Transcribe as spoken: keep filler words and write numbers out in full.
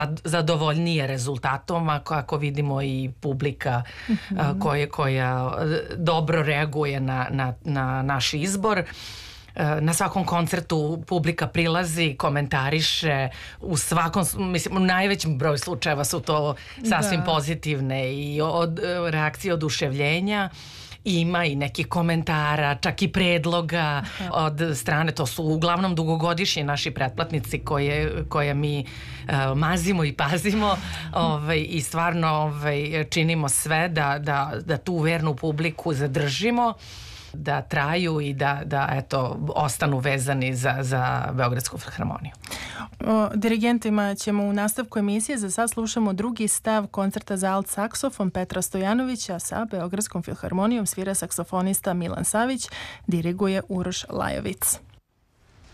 zadovoljnije rezultatom, ako, ako vidimo i publika mm-hmm. a, koje, koja dobro reaguje na, na, na naš izbor. Na svakom koncertu publika prilazi, komentariše, u svakom, mislim, u najvećem broju slučajeva su to sasvim da. pozitivne i od, reakcije oduševljenja. Ima i nekih komentara, čak i predloga Aha. od strane, to su uglavnom dugogodišnji naši pretplatnici koje, koje mi uh, mazimo i pazimo ovaj, i stvarno ovaj, činimo sve da, da, da tu vernu publiku zadržimo, da traju i da, da eto, ostanu vezani za, za Beogradsku filharmoniju. O dirigentima ćemo u nastavku emisije. Za sad slušamo drugi stav koncerta za alt saksofon Petra Stojanovića. Sa Beogradskom filharmonijom svira saksofonista Milan Savić, diriguje Uroš Lajovic.